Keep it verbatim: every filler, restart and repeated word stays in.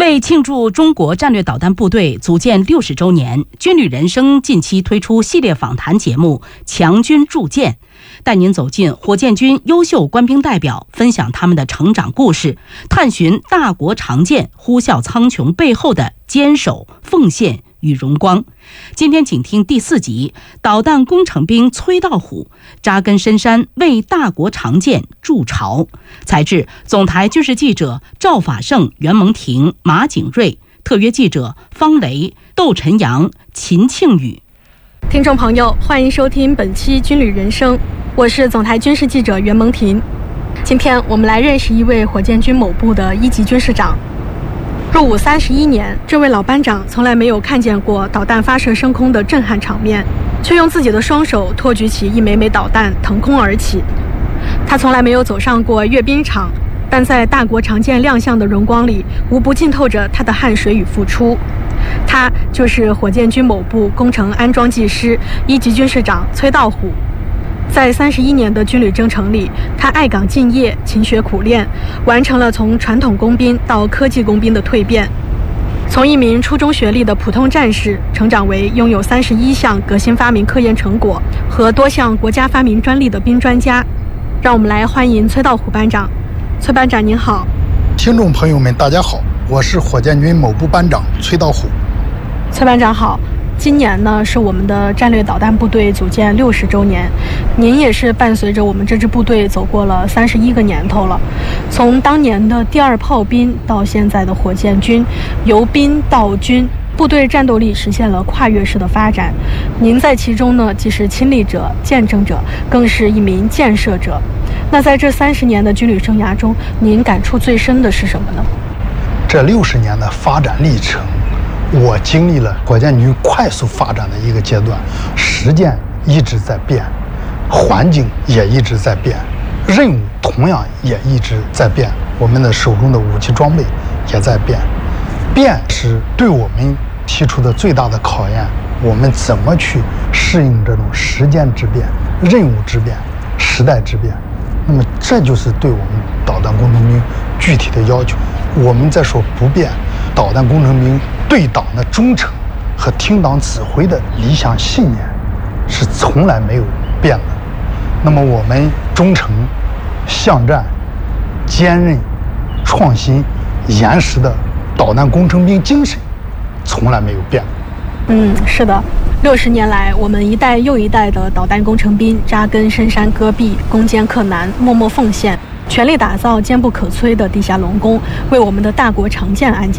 为庆祝中国战略导弹部队组建六十周年，军旅人生近期推出系列访谈节目《强军铸剑》，带您走进火箭军优秀官兵代表，分享他们的成长故事，探寻大国长剑呼啸苍穹背后的坚守、奉献与荣光。今天请听第四集，导弹工程兵崔道虎扎根深山，为大国长剑筑巢。采制总台军事记者赵法胜、袁蒙婷、马景瑞，特约记者方雷、窦晨阳、秦庆宇。 听众朋友，欢迎收听本期军旅人生，我是总台军事记者袁蒙婷。今天我们来认识一位火箭军某部的一级军事长。入伍三十一年，这位老班长从来没有看见过导弹发射升空的震撼场面，却用自己的双手托举起一枚枚导弹腾空而起。他从来没有走上过阅兵场，但在大国长剑亮相的荣光里，无不浸透着他的汗水与付出。他就是火箭军某部工程安装技师、一级军事长崔道虎。在三十一年的军旅征程里，他爱岗敬业、勤学苦练，完成了从传统工兵到科技工兵的蜕变。从一名初中学历的普通战士，成长为拥有三十一项革新发明科研成果和多项国家发明专利的兵专家。让我们来欢迎崔道虎班长。崔班长您好。 听众朋友们大家好，我是火箭军某部班长崔道虎。 崔班长好。今年呢是我们的战略导弹部队组建六十周年，您也是伴随着我们这支部队走过了三十一个年头了。从当年的第二炮兵到现在的火箭军，由兵到军，部队战斗力实现了跨越式的发展。您在其中呢，既是亲历者、见证者，更是一名建设者。那在这三十年的军旅生涯中，您感触最深的是什么呢？ 这六十年的发展历程，我经历了火箭军快速发展的一个阶段，实践一直在变，环境也一直在变，任务同样也一直在变，我们的手中的武器装备也在变。变是对我们提出的最大的考验，我们怎么去适应这种时间之变、任务之变、时代之变？那么这就是对我们导弹工程兵具体的要求。我们在说不变，导弹工程兵对党的忠诚和听党指挥的理想信念是从来没有变的。那么我们忠诚、向战、坚韧、创新、严实的导弹工程兵精神从来没有变。 嗯，是的，六十年来，我们一代又一代的导弹工程兵扎根深山戈壁，攻坚克难，默默奉献，全力打造坚不可摧的地下龙宫，为我们的大国长剑安家。